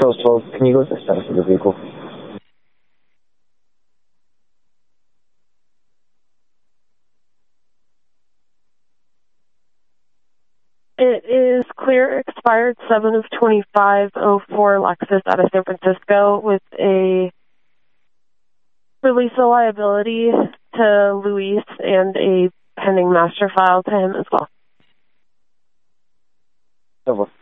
Charles 12, can you go with the status of the vehicle? It is clear, expired 7 of 2504 Lexus out of San Francisco with a release of liability to Luis and a pending master file to him as well. Over.